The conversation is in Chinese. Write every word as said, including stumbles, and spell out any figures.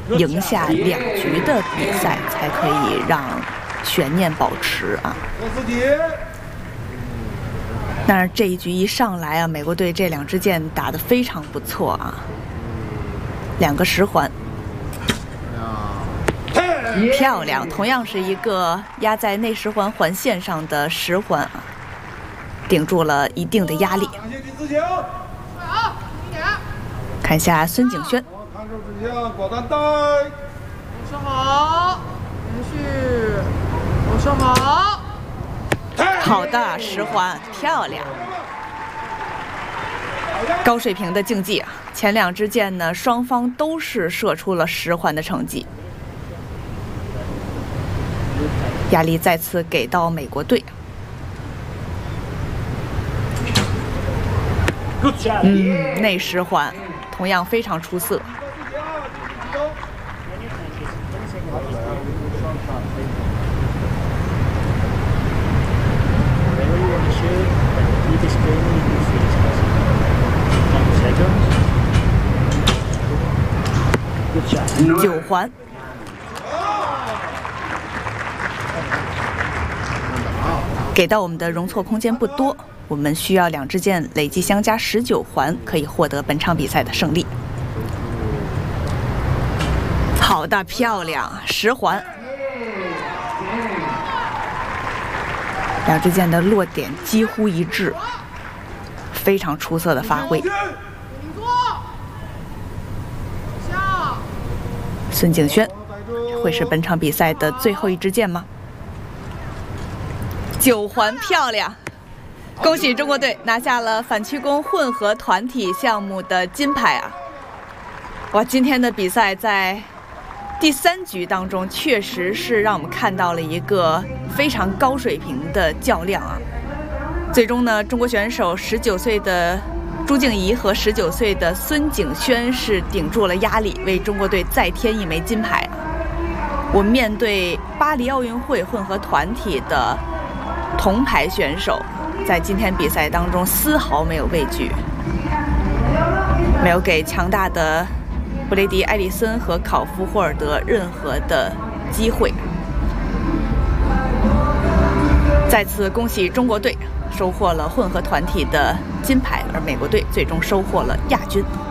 赢下两局的比赛，才可以让悬念保持啊。但是这一局一上来啊，美国队这两支箭打得非常不错啊，两个十环，漂亮！同样是一个压在内十环环线上的十环啊，顶住了一定的压力。看一下孙景轩， 手好，连续，手好。 好的十环，漂亮！高水平的竞技啊，前两支箭呢，双方都是射出了十环的成绩，压力再次给到美国队。嗯，内十环同样非常出色。 九环，给到我们的容错空间不多，我们需要两支箭累计相加十九环，可以获得本场比赛的胜利。好的，漂亮，十环，两支箭的落点几乎一致，非常出色的发挥。 孙景轩会是本场比赛的最后一支箭吗？九环漂亮，恭喜中国队拿下了反曲弓混合团体项目的金牌啊！哇，今天的比赛在第三局当中，确实是让我们看到了一个非常高水平的较量啊！最终呢，中国选手十九岁的 朱静怡和十九岁的孙景轩是顶住了压力，为中国队再添一枚金牌。我们面对巴黎奥运会混合团体的铜牌选手，在今天比赛当中丝毫没有畏惧，没有给强大的布雷迪·埃里森和考夫·霍尔德任何的机会。再次恭喜中国队 收获了混合团体的金牌，而美国队最终收获了亚军。